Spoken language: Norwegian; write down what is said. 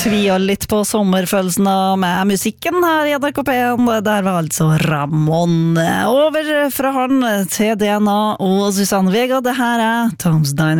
tvia litt på sommerfølelsene med musikken her i NRK P1. Der var altså Ramón. Over fra han til DNA og Susanne Vega. Det her er Tom's Diner.